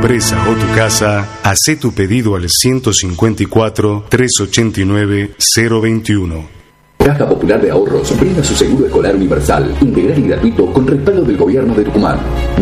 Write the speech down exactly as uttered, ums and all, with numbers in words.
empresa o tu casa, hacé tu pedido al ciento cincuenta y cuatro, trescientos ochenta y nueve, cero veintiuno. Caja Popular de Ahorros brinda su seguro escolar universal, integral y gratuito con respaldo del gobierno de Tucumán.